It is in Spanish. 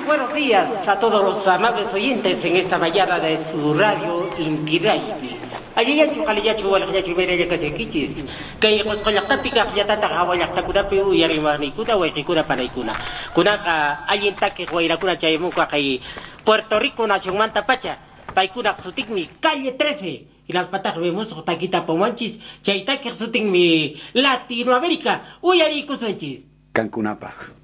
buenos días a todos los amables oyentes en esta mañana de su radio Inti Raymi. Allí ya chukaliyachu walakyachu mereya kasekichis. Kay qusqollaqtapiqa qillatata qhawallaqtakunapi uyarimarniykuna wayqikuna panaykuna. Kunaqa allintaki wayrakuna chaymunqa kay Puerto Rico nacionmanta pacha. Paykunaq sutinmi calle 13. Y las patas vemos taquita pomanchis, chaytaki sutinmi Latinoamérica, uyariykusunchis. Cancunapaq.